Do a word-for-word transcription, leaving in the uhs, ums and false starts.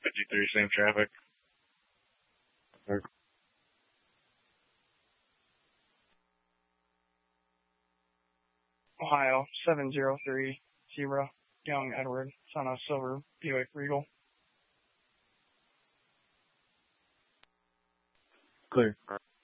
fifty-three, same traffic. Ohio, seven zero three zero, Young Edward, son of Silver Buick Regal. Clear.